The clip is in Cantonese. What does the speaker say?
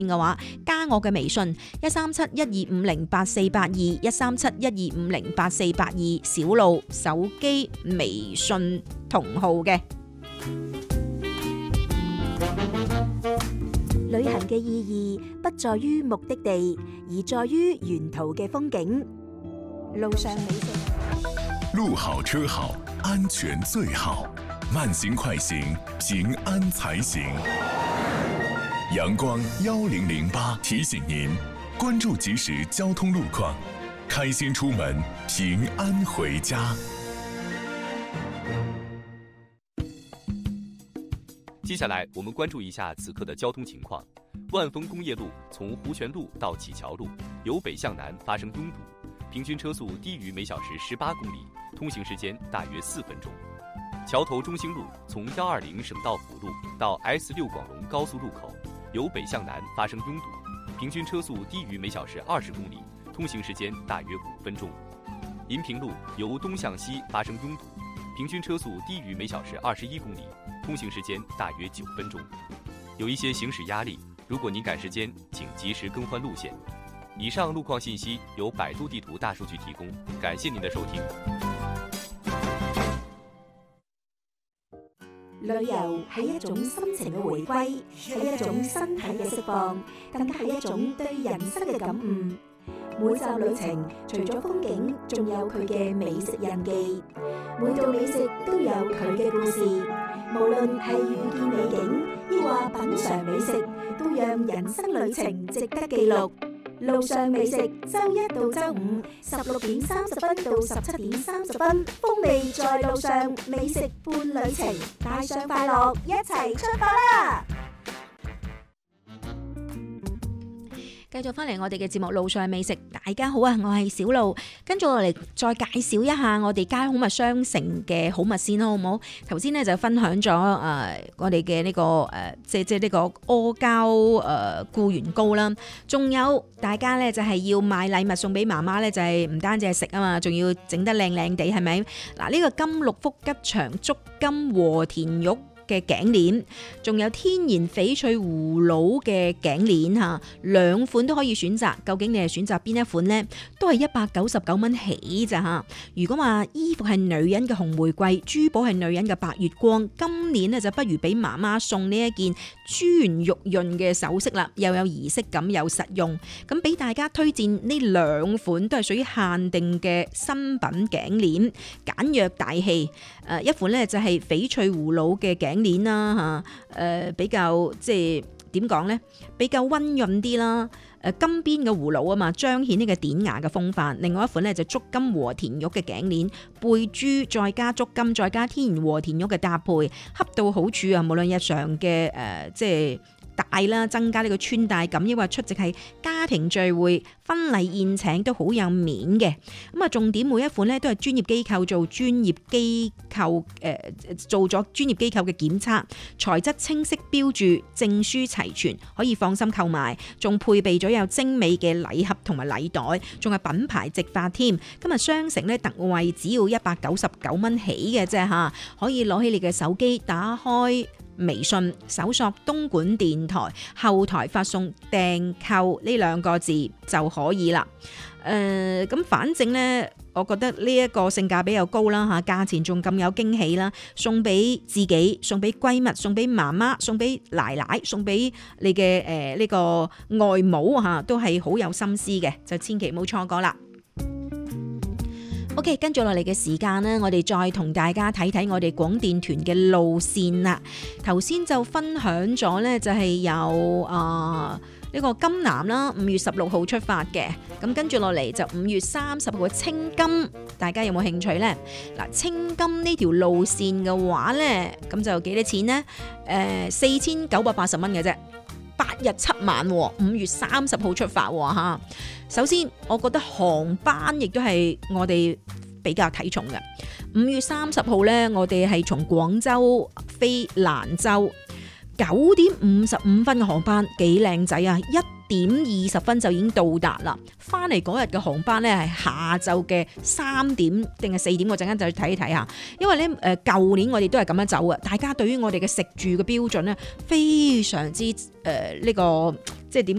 嘅話，加我嘅微信13712508482，13712508482，小路手機微信同號嘅。 旅行嘅意義不在於目的地，而在於沿途嘅風景。路上美食， 路好車好，安全最好，慢行快行，平安才行。陽光1008提醒您，關注即時交通路況，開心出門，平安回家。 接下来我们关注一下此刻的交通情况。万丰工业路从湖泉路到启桥路由北向南发生拥堵，平均车速低于每小时18公里，通行时间大约4分钟。桥头中兴路从120省道辅路到 S6 广龙高速路口由北向南发生拥堵，平均车速低于每小时20公里，通行时间大约5分钟。银平路由东向西发生拥堵，平均车速低于每小时21公里，通行时间大约9分钟。有一些行驶压力，如果您赶时间，请及时更换路线。以上路况信息由百度地图大数据提供，感谢您的收听。 旅遊係一種心情嘅回歸，係一種身體嘅釋放，更加係一種對人生嘅感悟。每集旅程除咗風景，仲有佢嘅美食印記。每道美食都有佢嘅故事，無論係遇見美景，抑或品嚐美食，都讓人生旅程值得記錄。路上美食，周一到周五16:30到17:30，風味在路上，美食伴旅程，帶上快樂，一齊出發啦！ 繼續翻嚟我哋嘅節目路上美食，大家好啊！我係小路，跟住落嚟再介紹一下我哋佳好物商城嘅好物先啦，好唔好？頭先咧就分享咗我哋嘅呢個即係呢個阿膠固元膏啦，仲有大家咧就係要買禮物送俾媽媽咧，就係唔單止係食啊嘛，仲要整得靚靚地，係咪？嗱，呢個金六福吉祥竹金和田玉嘅頸鏈，仲有天然翡翠葫蘆嘅頸鏈嚇，兩款都可以選擇。究竟你係選擇邊一款呢？都係199蚊起咋嚇。如果話衣服係女人嘅紅玫瑰，珠寶係女人嘅白月光，今年呢就不如俾媽媽送呢一件珠圓玉潤嘅首飾啦，又有儀式感又實用。咁俾大家推薦呢兩款都係屬於限定嘅新品頸鏈，簡約大氣。一款呢就係翡翠葫蘆嘅頸鏈啦嚇，比較即係點講呢？比較溫潤啲啦。金邊嘅葫蘆啊嘛，彰顯呢個典雅嘅風範。另外一款呢就竹金和田玉嘅頸鏈，貝珠再加竹金再加天然和田玉嘅搭配，恰到好處啊！無論日常嘅即係戴啦，增加呢個穿戴感，抑或出席係家庭聚會、婚禮宴請都好有面嘅。咁啊，重點每一款咧都係專業機構做專業機構做咗專業機構嘅檢測，材質清晰標注，證書齊全，可以放心購買。仲配備咗有精美嘅禮盒同埋禮袋，仲係品牌直發添。今日商城咧特惠只要199蚊起嘅啫嚇，可以攞起你嘅手機打開微信搜索東莞電台，後台發送訂購呢兩個字就可以啦。咁反正呢，我覺得呢一個性價比又高啦嚇，價錢仲咁有驚喜啦，送俾自己，送俾閨蜜，送俾媽媽，送俾奶奶，送俾你嘅呢個外母嚇，都係好有心思嘅，就千祈唔好錯過啦。OK， 跟住落嚟嘅時間呢，我哋再同大家睇睇我哋廣電團嘅路線啦。頭先就分享咗呢，就係有呢個金南啦，5月16號出發嘅。咁跟住落嚟就5月30號嘅青金，大家有冇興趣呢？嗱，青金呢條路線嘅話呢，咁就幾多錢呢？4980蚊嘅啫。8日7晚，5月30號出發嚇。首先，我覺得航班亦都係我哋比較睇重嘅。5月30號呢，我哋係從廣州飛蘭州，9點55分嘅航班，幾靚仔啊！1點20分就已經到達啦。翻嚟嗰日嘅航班呢係下晝嘅3點定係4點，我陣間就去睇一睇下。因為呢舊年我哋都係咁樣走嘅，大家對於我哋嘅食住嘅標準呢非常之呢個即係點